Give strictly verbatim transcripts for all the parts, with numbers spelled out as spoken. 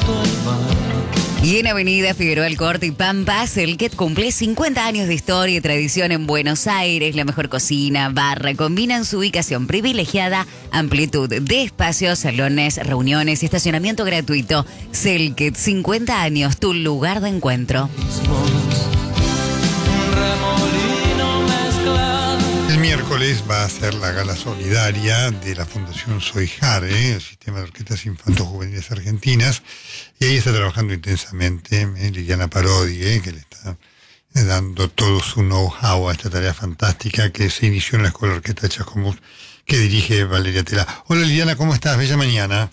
Y en Avenida Figueroa Alcorta y Pampa, Selket cumple cincuenta años de historia y tradición en Buenos Aires. La mejor cocina, barra, combinan su ubicación privilegiada, amplitud de espacios, salones, reuniones y estacionamiento gratuito. Selket, cincuenta años, tu lugar de encuentro. El miércoles va a ser la gala solidaria de la Fundación Soijar, ¿eh? El Sistema de Orquestas Infanto-Juveniles Argentinas, y ahí está trabajando intensamente ¿eh? Liliana Parodi, ¿eh? que le está eh, dando todo su know-how a esta tarea fantástica que se inició en la Escuela de Orquesta de Chascomús, que dirige Valeria Tela. Hola Liliana, ¿cómo estás? Bella mañana.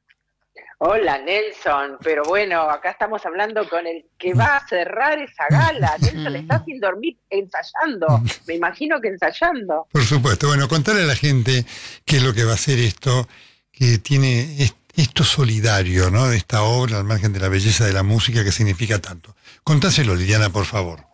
Hola Nelson, pero bueno, acá estamos hablando con el que va a cerrar esa gala. Nelson está sin dormir ensayando, me imagino que ensayando. Por supuesto, bueno, contarle a la gente qué es lo que va a hacer esto, que tiene esto solidario, ¿no? De esta obra, al margen de la belleza de la música que significa tanto. Contáselo, Liliana, por favor.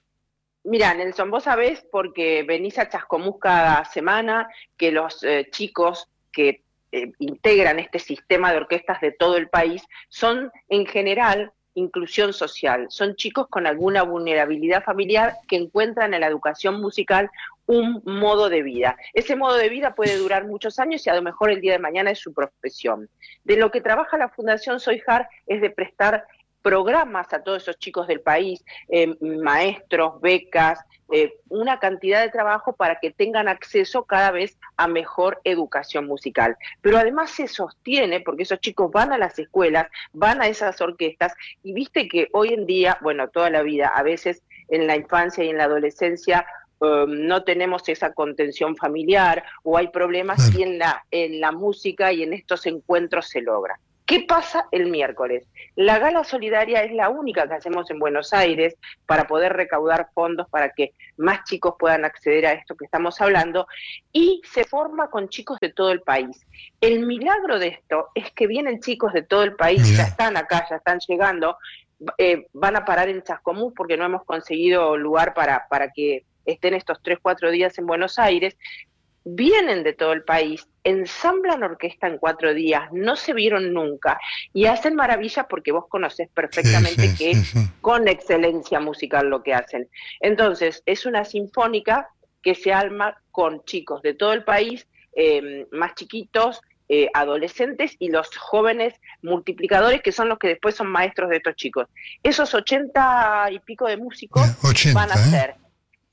Mira, Nelson, vos sabés, porque venís a Chascomús cada semana, que los eh, chicos que Eh, integran este sistema de orquestas de todo el país, son en general inclusión social, son chicos con alguna vulnerabilidad familiar que encuentran en la educación musical un modo de vida. Ese modo de vida puede durar muchos años y a lo mejor el día de mañana es su profesión. De lo que trabaja la Fundación Soijar es de prestar programas a todos esos chicos del país, eh, maestros, becas, eh, una cantidad de trabajo para que tengan acceso cada vez a mejor educación musical. Pero además se sostiene, porque esos chicos van a las escuelas, van a esas orquestas, y viste que hoy en día, bueno, toda la vida, a veces en la infancia y en la adolescencia, Uh, no tenemos esa contención familiar, o hay problemas, y en la, en la música y en estos encuentros se logra. ¿Qué pasa el miércoles? La gala solidaria es la única que hacemos en Buenos Aires para poder recaudar fondos para que más chicos puedan acceder a esto que estamos hablando, y se forma con chicos de todo el país. El milagro de esto es que vienen chicos de todo el país, ya están acá, ya están llegando, eh, van a parar en Chascomús porque no hemos conseguido lugar para, para que estén estos tres, cuatro días en Buenos Aires. Vienen de todo el país, ensamblan orquesta en cuatro días, no se vieron nunca, y hacen maravillas porque vos conocés perfectamente sí, sí, que sí, sí. con excelencia musical lo que hacen. Entonces, es una sinfónica que se arma con chicos de todo el país, eh, más chiquitos, eh, adolescentes y los jóvenes multiplicadores, que son los que después son maestros de estos chicos. Esos ochenta y pico de músicos ochenta, van a ser... ¿eh?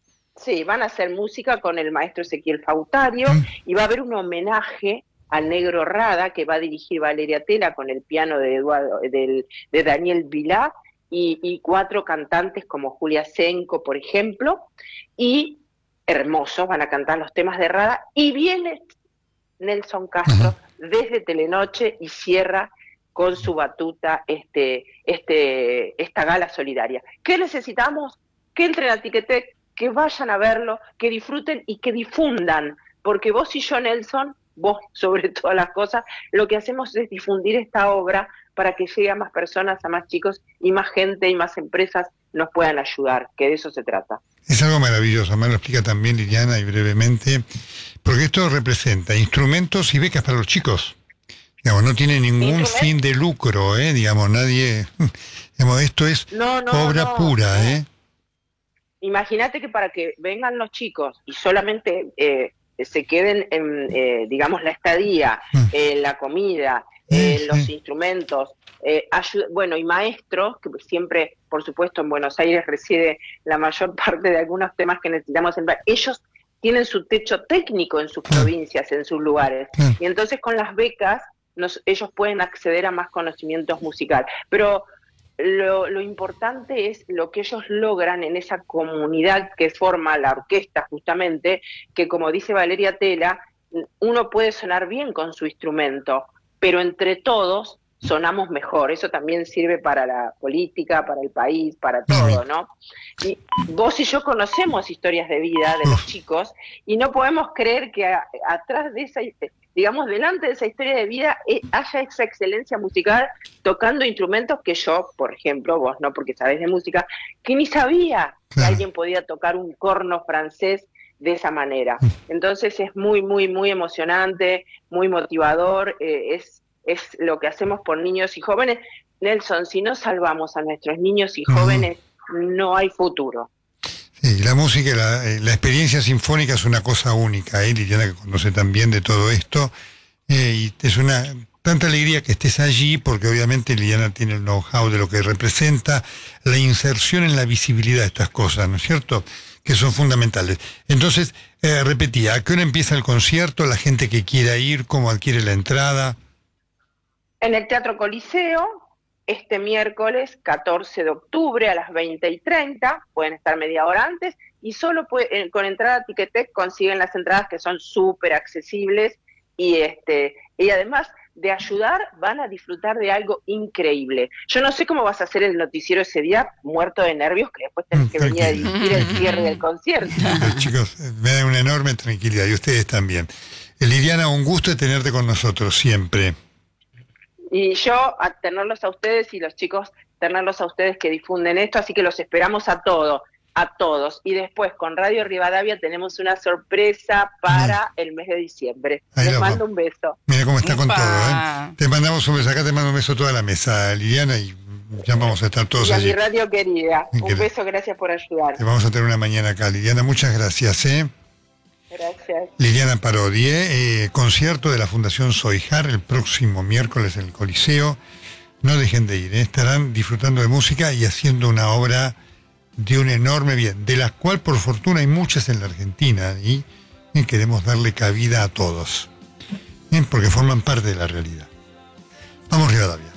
Sí, van a hacer música con el maestro Ezequiel Fautario, mm. y va a haber un homenaje al Negro Rada que va a dirigir Valeria Tela con el piano de Eduardo, del, de Daniel Vilá, y, y cuatro cantantes como Julia Senco, por ejemplo, y hermosos, van a cantar los temas de Rada, y viene Nelson Castro uh-huh. desde Telenoche y cierra con su batuta este, este, esta gala solidaria. ¿Qué necesitamos? Que entren a Ticketek, que vayan a verlo, que disfruten y que difundan, porque vos y yo, Nelson, vos sobre todas las cosas, lo que hacemos es difundir esta obra para que llegue a más personas, a más chicos, y más gente y más empresas nos puedan ayudar, que de eso se trata. Es algo maravilloso, me lo explica también Liliana y brevemente, porque esto representa instrumentos y becas para los chicos. Digamos, no tiene ningún fin de lucro, ¿eh? Digamos, nadie... Digamos, esto es no, no, obra no, pura, no. ¿eh? Imagínate que para que vengan los chicos y solamente eh, se queden en, eh, digamos, la estadía, eh, la comida, eh, los instrumentos, eh, ayuda, bueno, y maestros, que siempre, por supuesto, en Buenos Aires reside la mayor parte de algunos temas que necesitamos en... Ellos tienen su techo técnico en sus provincias, en sus lugares, y entonces con las becas nos, ellos pueden acceder a más conocimientos musicales. Pero... Lo, lo importante es lo que ellos logran en esa comunidad que forma la orquesta, justamente, que como dice Valeria Tela, uno puede sonar bien con su instrumento, pero entre todos sonamos mejor. Eso también sirve para la política, para el país, para todo, ¿no? Y vos y yo conocemos historias de vida de los chicos y no podemos creer que a, atrás de esa, digamos, delante de esa historia de vida eh, haya esa excelencia musical tocando instrumentos que yo, por ejemplo, vos no porque sabés de música, que ni sabía que alguien podía tocar un corno francés de esa manera. Entonces es muy, muy, muy emocionante, muy motivador, eh, es, es lo que hacemos por niños y jóvenes, Nelson, si no salvamos a nuestros niños y jóvenes, uh-huh. no hay futuro. Sí, la música, la, la experiencia sinfónica es una cosa única, ¿eh? Liliana, que conoce también de todo esto, eh, y es una tanta alegría que estés allí, porque obviamente Liliana tiene el know-how de lo que representa, la inserción en la visibilidad de estas cosas, ¿no es cierto?, que son fundamentales. Entonces, eh, repetía, ¿a qué hora empieza el concierto? La gente que quiera ir, ¿cómo adquiere la entrada? En el Teatro Coliseo, este miércoles catorce de octubre a las veinte y treinta, pueden estar media hora antes, y solo puede, con entrada Ticketek consiguen las entradas que son súper accesibles, y, este, y además de ayudar, van a disfrutar de algo increíble. Yo no sé cómo vas a hacer el noticiero ese día, muerto de nervios, que después tenés que venir a dirigir el cierre del concierto. Los chicos, me da una enorme tranquilidad, y ustedes también. Liliana, un gusto de tenerte con nosotros siempre. Y yo, a tenerlos a ustedes y los chicos, tenerlos a ustedes que difunden esto, así que los esperamos a todos, a todos. Y después con Radio Rivadavia tenemos una sorpresa para mm. el mes de diciembre. Ahí Les mando va. un beso. Mira cómo está Upa. con todo, ¿eh? Te mandamos un beso, acá te mando un beso a toda la mesa, Liliana, y ya vamos a estar todos y a allí. mi radio querida, un beso, gracias por ayudar. Te vamos a tener una mañana acá, Liliana, muchas gracias, ¿eh? Gracias. Liliana Parodi, eh, concierto de la Fundación Soijar el próximo miércoles en el Coliseo. No dejen de ir, ¿eh? Estarán disfrutando de música y haciendo una obra de un enorme bien, de la cual por fortuna hay muchas en la Argentina y, y queremos darle cabida a todos, ¿eh? Porque forman parte de la realidad. Vamos Rivadavia.